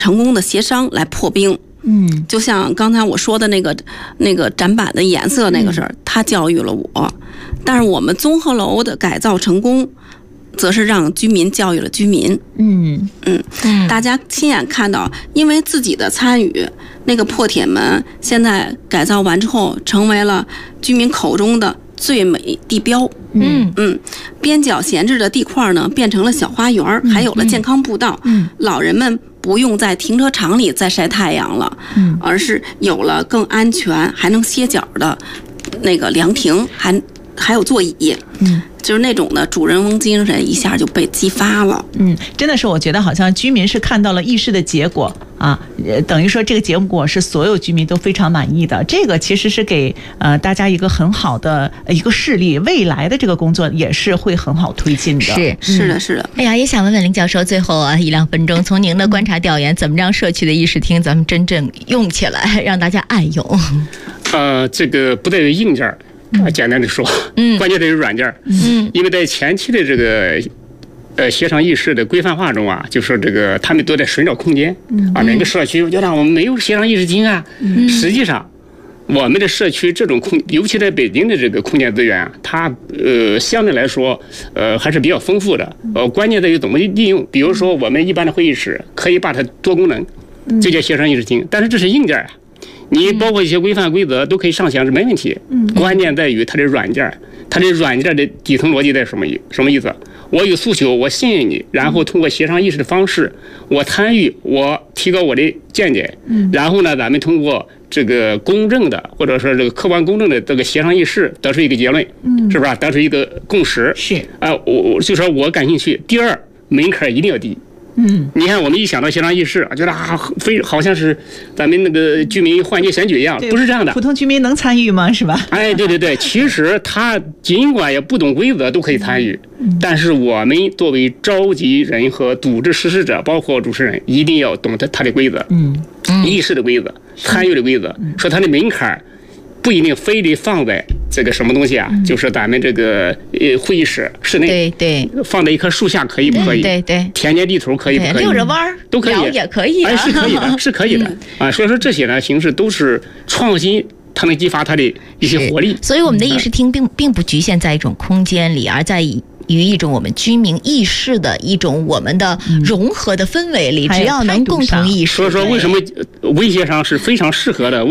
成功的协商来破冰。就像刚才我说的那个展板的颜色那个事儿，他教育了我，但是我们综合楼的改造成功，则是让居民教育了居民。大家亲眼看到，因为自己的参与，那个破铁门现在改造完之后，成为了居民口中的最美地标。边角闲置的地块呢，变成了小花园，还有了健康步道。老人们不用在停车场里再晒太阳了，而是有了更安全还能歇脚的那个凉亭，还有座椅。就是那种的主人翁精神一下就被激发了。 真的是我觉得好像居民是看到了议事的结果啊，等于说这个结果是所有居民都非常满意的。这个其实是给大家一个很好的一个示例，未来的这个工作也是会很好推进的。 是的。 哎呀，也想问问林教授，最后1-2分钟，从您的观察调研，怎么让社区的议事厅咱们真正用起来，让大家爱用？ 这个不在于硬件。简单的说，关键在于软件。因为在前期的这个协商议事的规范化中啊，就说这个他们都在寻找空间每个社区觉得我们没有协商议事厅啊。实际上，我们的社区这种尤其在北京的这个空间资源啊，它相对来说还是比较丰富的。关键在于怎么利用。比如说，我们一般的会议室可以把它多功能，这叫协商议事厅。但是这是硬件啊。你包括一些规范规则都可以上线是没问题，关键在于它的软件，它的软件的底层逻辑在什么意思？我有诉求，我信任你，然后通过协商议事的方式，我参与，我提高我的见解，然后呢，咱们通过这个公正的或者说这个客观公正的这个协商议事得出一个结论，是不是？得出一个共识。我就说我感兴趣。第二，门槛一定要低。你看，我们一想到协商议事，觉得好像是咱们那个居民换届选举一样，不是这样的。 普通居民能参与吗？是吧？ 对，其实他尽管也不懂规则，都可以参与。但是我们作为召集人和组织实施者，包括主持人，一定要懂得他的规则，议事的规则，参与的规则，说他的门槛不一定非得放在这个什么东西啊，就是咱们这个会议室室内， 对， 放在一棵树下可以不可以？ 对， 田间地头可以不可以？ 溜着弯儿都可以， 也可以， 是可以的，是可以的啊。所以说这些呢形式都是创新，它能激发它的一些活力。 所以我们的议事厅并不局限在一种空间里，而在于一种我们居民议事的一种我们的融合的氛围里，只要能共同议事。 所以说为什么文协上是非常适合的。